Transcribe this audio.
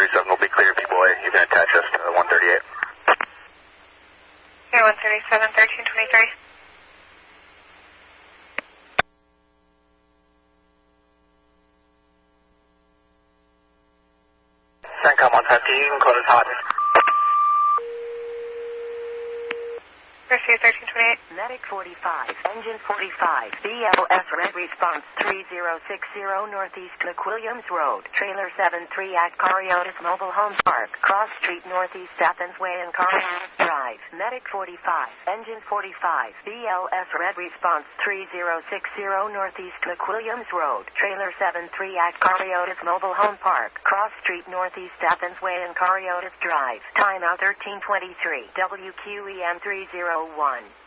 137 will be clear, B-boy. You can attach us to 138. Okay, 137, 1323. CENTCOM 115, code is hot. Garcia 1328. Medic 45, Engine 45, BLS Red Response 3060 Northeast McWilliams Road, Trailer 73 at Coriolis Mobile Home Park, Cross Street Northeast Athens Way and Coriolis Drive. Medic 45, Engine 45, BLS Red Response 3060 Northeast McWilliams Road, Trailer 73 at Coriolis Mobile Home Park, Cross Street Northeast Athens Way and Coriolis Drive. Timeout 1323, WQEM 301.